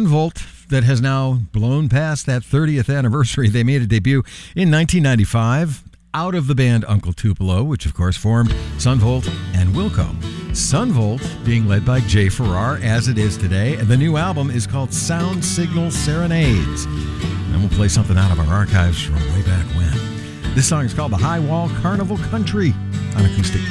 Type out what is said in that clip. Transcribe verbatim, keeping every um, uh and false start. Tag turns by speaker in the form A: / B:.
A: Son Volt that has now blown past that thirtieth anniversary. They made a debut in nineteen ninety-five out of the band Uncle Tupelo, which of course formed Son Volt and Wilco. Son Volt being led by Jay Farrar, as it is today, and the new album is called Sound Signal Serenades. And we'll play something out of our archives from way back when. This song is called The High Wall Carnival Country on Acoustic